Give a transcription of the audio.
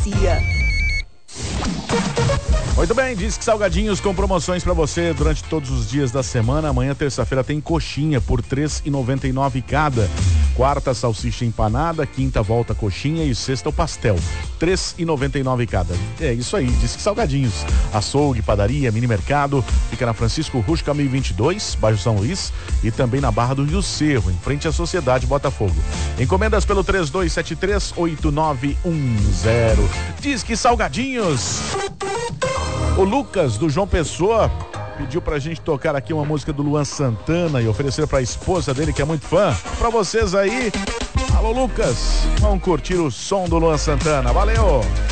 Padaria. Muito bem, diz que Salgadinhos com promoções para você durante todos os dias da semana. Amanhã, terça-feira, tem coxinha por R$ 3,99 cada. Quarta, salsicha empanada, quinta, volta coxinha e sexta, o pastel. R$ 3,99 cada. É isso aí, diz que Salgadinhos. Açougue, padaria, mini mercado. Fica na Francisco Rusca 1022, bairro São Luís. E também na Barra do Rio Cerro, em frente à Sociedade Botafogo. Encomendas pelo 3273-8910. Diz que Salgadinhos. O Lucas, do João Pessoa, pediu pra gente tocar aqui uma música do Luan Santana e oferecer pra esposa dele, que é muito fã. Pra vocês aí, alô Lucas, vamos curtir o som do Luan Santana, valeu!